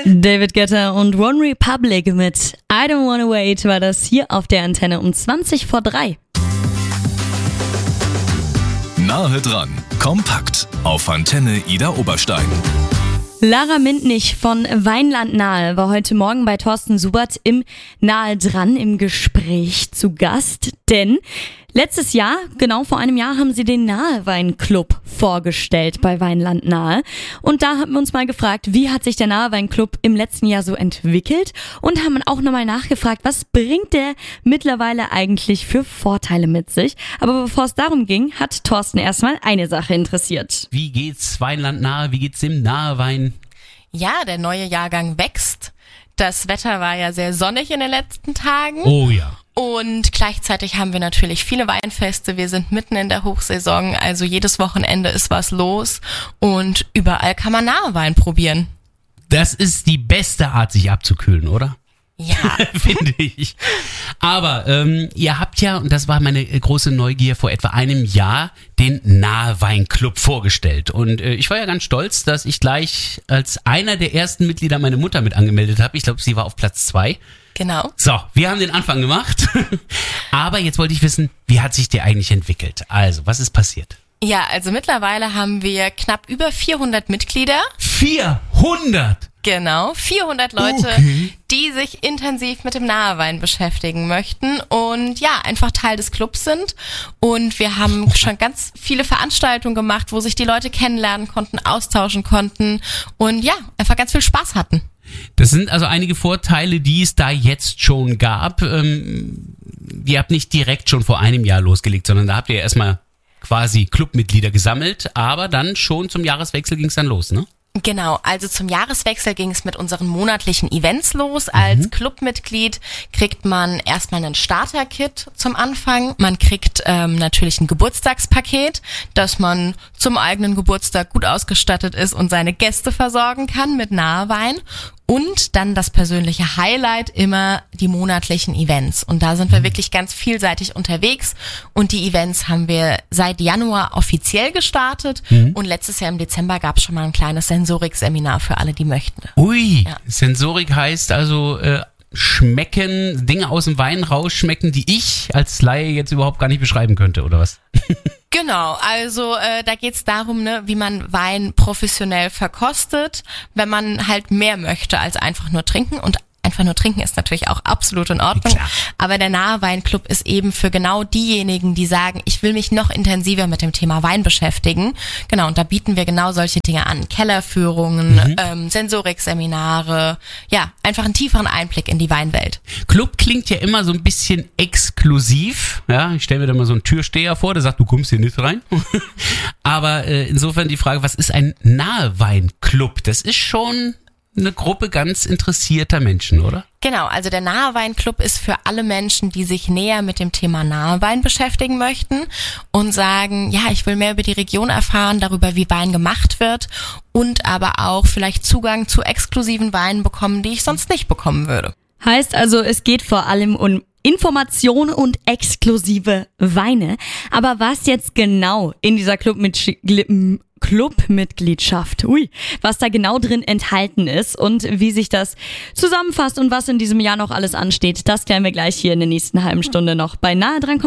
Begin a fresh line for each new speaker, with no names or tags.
David Guetta und One Republic mit I Don't Wanna Wait war das hier auf der Antenne um 20:03.
Nahe dran, kompakt auf Antenne Ida Oberstein.
Lara Mintnich von Weinland Nahe war heute Morgen bei Thorsten Subert im Nahe dran im Gespräch zu Gast, denn letztes Jahr, genau vor einem Jahr, haben sie den Nahe Weinclub vorgestellt bei Weinland Nahe. Und da haben wir uns mal gefragt, wie hat sich der Nahe Weinclub im letzten Jahr so entwickelt und haben auch nochmal nachgefragt, was bringt der mittlerweile eigentlich für Vorteile mit sich. Aber bevor es darum ging, hat Thorsten erstmal eine Sache interessiert.
Wie geht's Weinland Nahe? Wie geht's dem Nahe Wein?
Ja, der neue Jahrgang wächst. Das Wetter war ja sehr sonnig in den letzten Tagen.
Oh ja.
Und gleichzeitig haben wir natürlich viele Weinfeste. Wir sind mitten in der Hochsaison, also jedes Wochenende ist was los und überall kann man Nahe Wein probieren.
Das ist die beste Art, sich abzukühlen, oder?
Ja.
Finde ich. Aber ihr habt ja, und das war meine große Neugier, vor etwa einem Jahr den Nahe Weinclub vorgestellt. Und ich war ja ganz stolz, dass ich gleich als einer der ersten Mitglieder meine Mutter mit angemeldet habe. Ich glaube, sie war auf Platz 2.
Genau.
So, wir haben den Anfang gemacht. Aber jetzt wollte ich wissen, wie hat sich der eigentlich entwickelt? Also, was ist passiert?
Ja, also mittlerweile haben wir knapp über 400 Mitglieder.
400?
Genau, 400 Leute,
Okay.
die sich intensiv mit dem Nahewein beschäftigen möchten und ja, einfach Teil des Clubs sind. Und wir haben schon ganz viele Veranstaltungen gemacht, wo sich die Leute kennenlernen konnten, austauschen konnten und ja, einfach ganz viel Spaß hatten.
Das sind also einige Vorteile, die es da jetzt schon gab. Ihr habt nicht direkt schon vor einem Jahr losgelegt, sondern da habt ihr erstmal quasi Clubmitglieder gesammelt, aber dann schon zum Jahreswechsel ging es dann los, ne?
Genau, also zum Jahreswechsel ging es mit unseren monatlichen Events los. Als Clubmitglied kriegt man erstmal einen Starter-Kit zum Anfang. Man kriegt natürlich ein Geburtstagspaket, dass man zum eigenen Geburtstag gut ausgestattet ist und seine Gäste versorgen kann mit Nahewein. Und dann das persönliche Highlight immer die monatlichen Events. Und da sind wir wirklich ganz vielseitig unterwegs. Und die Events haben wir seit Januar offiziell gestartet. Und letztes Jahr im Dezember gab es schon mal ein kleines Sensorik-Seminar für alle, die möchten.
Ui,
Ja.
Sensorik heißt also schmecken, Dinge aus dem Wein rausschmecken, die ich als Laie jetzt überhaupt gar nicht beschreiben könnte, oder was?
Genau, also da geht's darum, ne, wie man Wein professionell verkostet, wenn man halt mehr möchte als einfach nur trinken. Und einfach nur trinken ist natürlich auch absolut in Ordnung.
Klar.
Aber der Nahe Weinclub ist eben für genau diejenigen, die sagen, ich will mich noch intensiver mit dem Thema Wein beschäftigen. Genau, und da bieten wir genau solche Dinge an. Kellerführungen, Sensorik-Seminare, ja, einfach einen tieferen Einblick in die Weinwelt.
Club klingt ja immer so ein bisschen exklusiv. Ja, ich stelle mir da mal so einen Türsteher vor, der sagt, du kommst hier nicht rein. Aber insofern die Frage, was ist ein Nahe Weinclub? Das ist schon eine Gruppe ganz interessierter Menschen, oder?
Genau, also der Nahe Weinclub ist für alle Menschen, die sich näher mit dem Thema Nahewein beschäftigen möchten und sagen, ja, ich will mehr über die Region erfahren, darüber, wie Wein gemacht wird und aber auch vielleicht Zugang zu exklusiven Weinen bekommen, die ich sonst nicht bekommen würde.
Heißt also, es geht vor allem um Information und exklusive Weine. Aber was jetzt genau in dieser Clubmitgliedschaft, was da genau drin enthalten ist und wie sich das zusammenfasst und was in diesem Jahr noch alles ansteht, das klären wir gleich hier in der nächsten halben Stunde noch bei Nahe dran.